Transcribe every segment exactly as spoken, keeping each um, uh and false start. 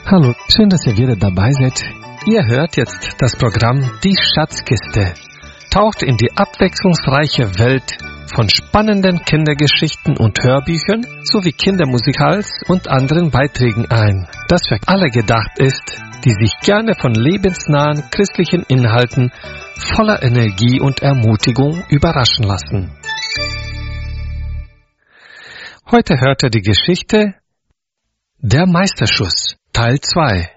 Hallo, schön, dass ihr wieder dabei seid. Ihr hört jetzt das Programm Die Schatzkiste. Taucht in die abwechslungsreiche Welt von spannenden Kindergeschichten und Hörbüchern sowie Kindermusikals und anderen Beiträgen ein, das für alle gedacht ist, die sich gerne von lebensnahen christlichen Inhalten voller Energie und Ermutigung überraschen lassen. Heute hört ihr die Geschichte Der Meisterschuss, Teil zwei.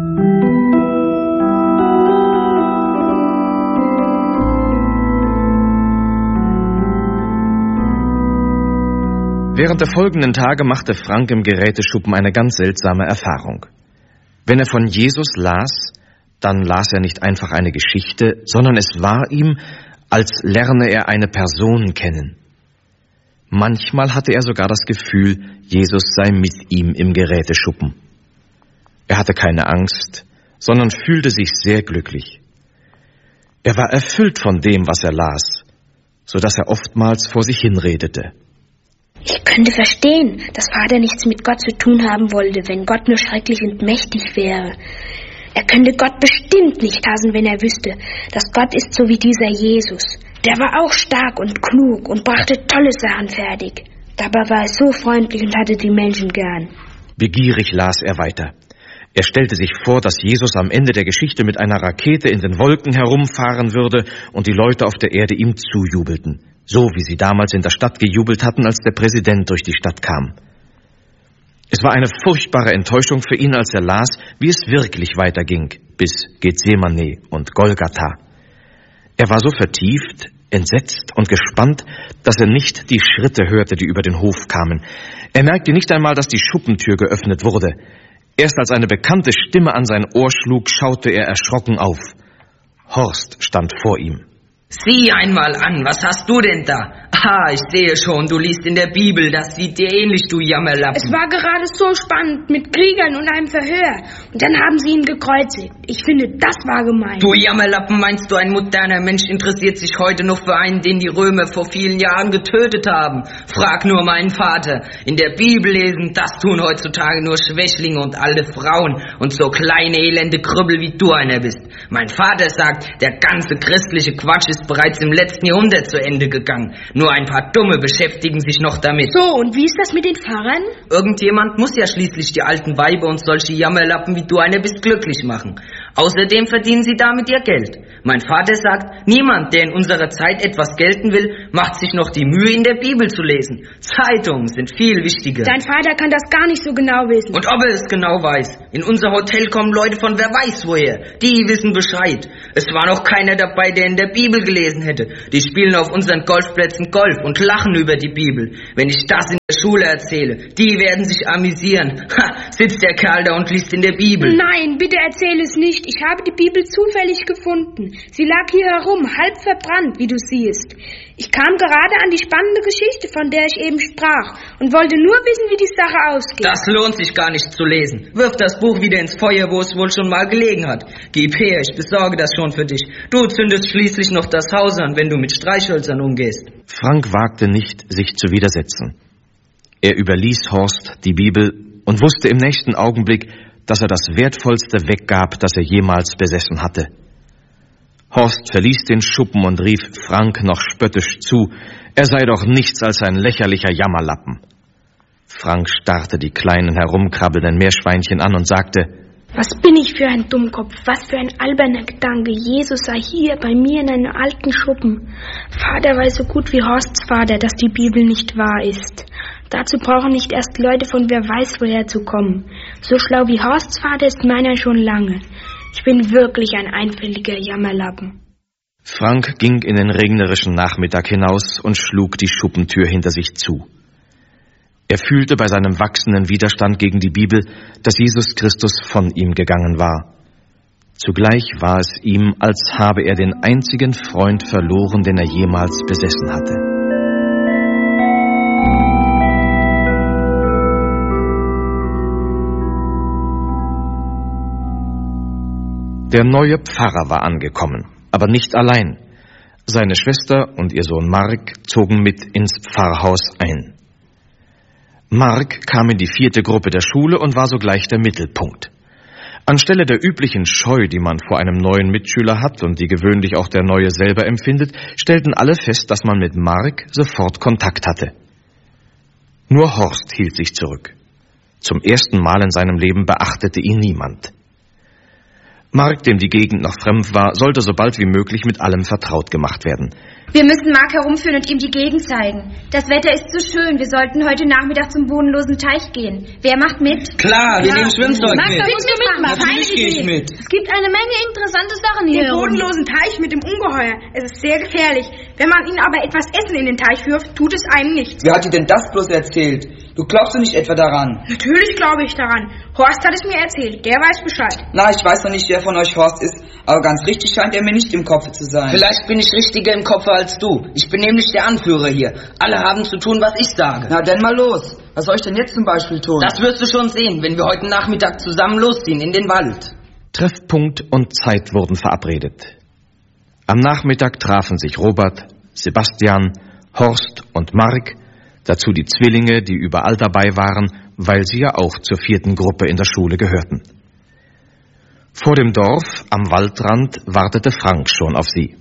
Während der folgenden Tage machte Frank im Geräteschuppen eine ganz seltsame Erfahrung. Wenn er von Jesus las, dann las er nicht einfach eine Geschichte, sondern es war ihm, als lerne er eine Person kennen. Manchmal hatte er sogar das Gefühl, Jesus sei mit ihm im Geräteschuppen. Er hatte keine Angst, sondern fühlte sich sehr glücklich. Er war erfüllt von dem, was er las, so dass er oftmals vor sich hinredete. Ich könnte verstehen, dass Vater nichts mit Gott zu tun haben wollte, wenn Gott nur schrecklich und mächtig wäre. Er könnte Gott bestimmt nicht hassen, wenn er wüsste, dass Gott ist so wie dieser Jesus. Der war auch stark und klug und brachte tolle Sachen fertig. Dabei war er so freundlich und hatte die Menschen gern. Begierig las er weiter. Er stellte sich vor, dass Jesus am Ende der Geschichte mit einer Rakete in den Wolken herumfahren würde und die Leute auf der Erde ihm zujubelten. So wie sie damals in der Stadt gejubelt hatten, als der Präsident durch die Stadt kam. Es war eine furchtbare Enttäuschung für ihn, als er las, wie es wirklich weiterging, bis Gethsemane und Golgatha. Er war so vertieft, entsetzt und gespannt, dass er nicht die Schritte hörte, die über den Hof kamen. Er merkte nicht einmal, dass die Schuppentür geöffnet wurde. Erst als eine bekannte Stimme an sein Ohr schlug, schaute er erschrocken auf. Horst stand vor ihm. Sieh einmal an, was hast du denn da? Ah, ich sehe schon, du liest in der Bibel, das sieht dir ähnlich, du Jammerlappen. Es war gerade so spannend mit Kriegern und einem Verhör. Und dann haben sie ihn gekreuzigt. Ich finde, das war gemein. Du Jammerlappen, meinst du, ein moderner Mensch interessiert sich heute noch für einen, den die Römer vor vielen Jahren getötet haben? Frag nur meinen Vater. In der Bibel lesen, das tun heutzutage nur Schwächlinge und alte Frauen und so kleine elende Krüppel wie du einer bist. Mein Vater sagt, der ganze christliche Quatsch ist bereits im letzten Jahrhundert zu Ende gegangen. Nur ein paar Dumme beschäftigen sich noch damit. So, und wie ist das mit den Pfarrern? Irgendjemand muss ja schließlich die alten Weiber und solche Jammerlappen wie du einer bist glücklich machen. Außerdem verdienen sie damit ihr Geld. Mein Vater sagt, niemand, der in unserer Zeit etwas gelten will, macht sich noch die Mühe, in der Bibel zu lesen. Zeitungen sind viel wichtiger. Dein Vater kann das gar nicht so genau wissen. Und ob er es genau weiß. In unser Hotel kommen Leute von wer weiß woher. Die wissen Bescheid. Es war noch keiner dabei, der in der Bibel gelesen hätte. Die spielen auf unseren Golfplätzen Golf und lachen über die Bibel. Wenn ich das in der Schule erzähle, die werden sich amüsieren. Ha, sitzt der Kerl da und liest in der Bibel. Nein, bitte erzähl es nicht. Ich habe die Bibel zufällig gefunden. Sie lag hier herum, halb verbrannt, wie du siehst. Ich kam gerade an die spannende Geschichte, von der ich eben sprach, und wollte nur wissen, wie die Sache ausgeht. Das lohnt sich gar nicht zu lesen. Wirf das Buch wieder ins Feuer, wo es wohl schon mal gelegen hat. Gib her, ich besorge das schon für dich. Du zündest schließlich noch das Haus an, wenn du mit Streichhölzern umgehst. Frank wagte nicht, sich zu widersetzen. Er überließ Horst die Bibel und wusste im nächsten Augenblick, dass er das Wertvollste weggab, das er jemals besessen hatte. Horst verließ den Schuppen und rief Frank noch spöttisch zu, er sei doch nichts als ein lächerlicher Jammerlappen. Frank starrte die kleinen herumkrabbelnden Meerschweinchen an und sagte, was bin ich für ein Dummkopf, was für ein alberner Gedanke, Jesus sei hier bei mir in einem alten Schuppen. Vater weiß so gut wie Horsts Vater, dass die Bibel nicht wahr ist. Dazu brauchen nicht erst Leute von wer weiß woher zu kommen. So schlau wie Horsts Vater ist meiner schon lange. Ich bin wirklich ein einfältiger Jammerlappen. Frank ging in den regnerischen Nachmittag hinaus und schlug die Schuppentür hinter sich zu. Er fühlte bei seinem wachsenden Widerstand gegen die Bibel, dass Jesus Christus von ihm gegangen war. Zugleich war es ihm, als habe er den einzigen Freund verloren, den er jemals besessen hatte. Der neue Pfarrer war angekommen, aber nicht allein. Seine Schwester und ihr Sohn Mark zogen mit ins Pfarrhaus ein. Mark kam in die vierte Gruppe der Schule und war sogleich der Mittelpunkt. Anstelle der üblichen Scheu, die man vor einem neuen Mitschüler hat und die gewöhnlich auch der Neue selber empfindet, stellten alle fest, dass man mit Mark sofort Kontakt hatte. Nur Horst hielt sich zurück. Zum ersten Mal in seinem Leben beachtete ihn niemand. Mark, dem die Gegend noch fremd war, sollte so bald wie möglich mit allem vertraut gemacht werden. Wir müssen Mark herumführen und ihm die Gegend zeigen. Das Wetter ist so schön, wir sollten heute Nachmittag zum bodenlosen Teich gehen. Wer macht mit? Klar, wir ja. nehmen Schwimmzeug Mark, mit. Bitte mitmachen. Natürlich gehe ich mit. Es gibt eine Menge interessante Sachen hier. Den bodenlosen Teich mit dem Ungeheuer. Es ist sehr gefährlich. Wenn man ihnen aber etwas Essen in den Teich wirft, tut es einem nichts. Wer hat dir denn das bloß erzählt? Du glaubst doch nicht etwa daran? Natürlich glaube ich daran. Horst hat es mir erzählt. Der weiß Bescheid. Na, ich weiß noch nicht, wer von euch Horst ist, aber ganz richtig scheint er mir nicht im Kopf zu sein. Vielleicht bin ich richtiger im Kopf als du. Ich bin nämlich der Anführer hier. Alle haben zu tun, was ich sage. Na, dann mal los. Was soll ich denn jetzt zum Beispiel tun? Das wirst du schon sehen, wenn wir heute Nachmittag zusammen losziehen in den Wald. Treffpunkt und Zeit wurden verabredet. Am Nachmittag trafen sich Robert, Sebastian, Horst und Mark, dazu die Zwillinge, die überall dabei waren, weil sie ja auch zur vierten Gruppe in der Schule gehörten. Vor dem Dorf am Waldrand wartete Frank schon auf sie.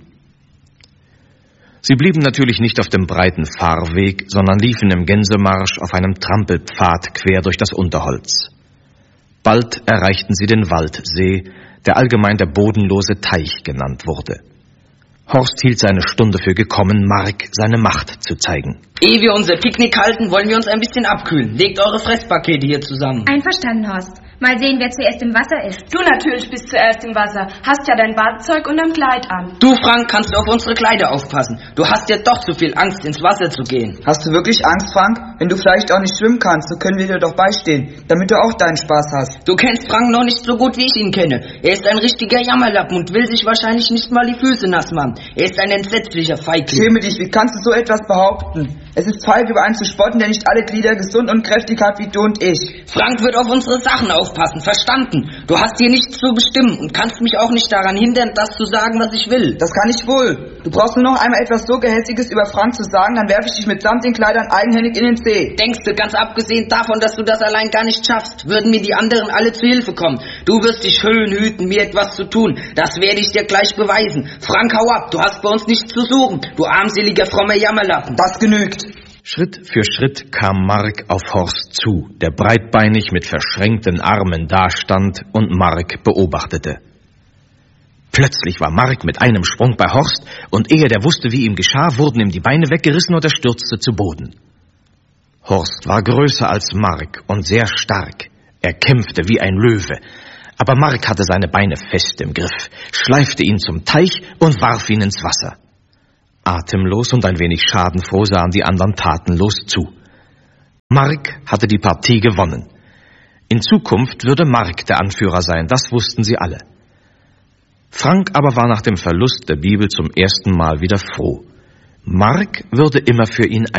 Sie blieben natürlich nicht auf dem breiten Fahrweg, sondern liefen im Gänsemarsch auf einem Trampelpfad quer durch das Unterholz. Bald erreichten sie den Waldsee, der allgemein der bodenlose Teich genannt wurde. Horst hielt seine Stunde für gekommen, Mark seine Macht zu zeigen. Ehe wir unser Picknick halten, wollen wir uns ein bisschen abkühlen. Legt eure Fresspakete hier zusammen. Einverstanden, Horst. Mal sehen, wer zuerst im Wasser ist. Du natürlich bist zuerst im Wasser. Hast ja dein Badezeug und dein Kleid an. Du, Frank, kannst auf unsere Kleider aufpassen. Du hast ja doch zu viel Angst, ins Wasser zu gehen. Hast du wirklich Angst, Frank? Wenn du vielleicht auch nicht schwimmen kannst, so können wir dir doch beistehen, damit du auch deinen Spaß hast. Du kennst Frank noch nicht so gut, wie ich ihn kenne. Er ist ein richtiger Jammerlappen und will sich wahrscheinlich nicht mal die Füße nass machen. Er ist ein entsetzlicher Feigling. Schäme dich, wie kannst du so etwas behaupten? Es ist feig, über einen zu spotten, der nicht alle Glieder gesund und kräftig hat wie du und ich. Frank wird auf unsere Sachen aufpassen, verstanden? Du hast hier nichts zu bestimmen und kannst mich auch nicht daran hindern, das zu sagen, was ich will. Das kann ich wohl. Du brauchst nur noch einmal etwas so Gehässiges über Frank zu sagen, dann werfe ich dich mitsamt den Kleidern eigenhändig in den See. Denkst du, ganz abgesehen davon, dass du das allein gar nicht schaffst, würden mir die anderen alle zu Hilfe kommen. Du wirst dich schön hüten, mir etwas zu tun. Das werde ich dir gleich beweisen. Frank, hau ab, du hast bei uns nichts zu suchen, du armseliger, frommer Jammerlappen. Das genügt. Schritt für Schritt kam Mark auf Horst zu, der breitbeinig mit verschränkten Armen dastand und Mark beobachtete. Plötzlich war Mark mit einem Sprung bei Horst, und ehe der wusste, wie ihm geschah, wurden ihm die Beine weggerissen und er stürzte zu Boden. Horst war größer als Mark und sehr stark. Er kämpfte wie ein Löwe. Aber Mark hatte seine Beine fest im Griff, schleifte ihn zum Teich und warf ihn ins Wasser. Atemlos und ein wenig schadenfroh sahen die anderen tatenlos zu. Mark hatte die Partie gewonnen. In Zukunft würde Mark der Anführer sein, das wussten sie alle. Frank aber war nach dem Verlust der Bibel zum ersten Mal wieder froh. Mark würde immer für ihn